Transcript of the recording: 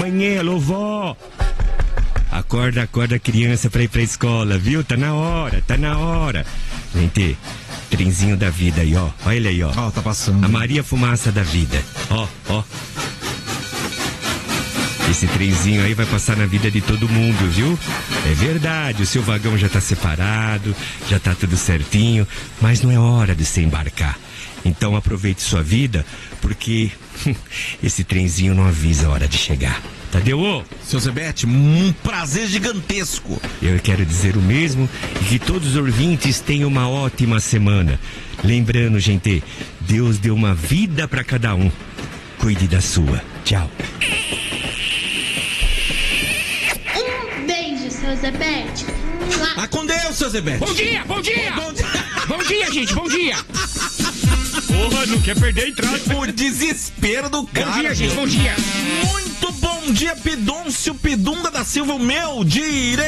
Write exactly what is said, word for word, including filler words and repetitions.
nenê, alô, vó. Acorda, acorda a criança pra ir pra escola, viu? Tá na hora, tá na hora. Gente, trenzinho da vida aí, ó. Olha ele aí, ó. Ó, tá passando. A Maria Fumaça da vida. Ó, ó. Esse trenzinho aí vai passar na vida de todo mundo, viu? É verdade, o seu vagão já tá separado, já tá tudo certinho, mas não é hora de se embarcar. Então aproveite sua vida, porque esse trenzinho não avisa a hora de chegar. Tadeu? Seu Zebete, um prazer gigantesco. Eu quero dizer o mesmo e que todos os ouvintes tenham uma ótima semana. Lembrando, gente, Deus deu uma vida pra cada um. Cuide da sua. Tchau. Um beijo, seu Zebete. Ah, com Deus, seu Zebete. Bom dia, bom dia. Bom dia. Bom dia, gente, bom dia. Porra, não quer perder a entrada. O desespero do cara. Bom dia, gente, bom dia. Muito bom dia, Pidôncio Pidunga da Silva, o meu direito.